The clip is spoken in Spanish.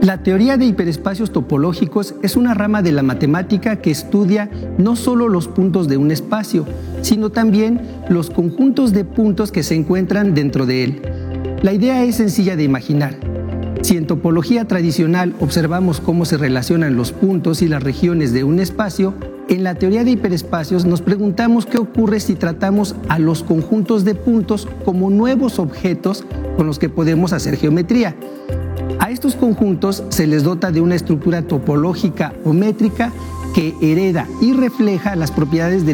La teoría de hiperespacios topológicos es una rama de la matemática que estudia no solo los puntos de un espacio, sino también los conjuntos de puntos que se encuentran dentro de él. La idea es sencilla de imaginar. Si en topología tradicional observamos cómo se relacionan los puntos y las regiones de un espacio, en la teoría de hiperespacios nos preguntamos qué ocurre si tratamos a los conjuntos de puntos como nuevos objetos con los que podemos hacer geometría. A estos conjuntos se les dota de una estructura topológica o métrica que hereda y refleja las propiedades del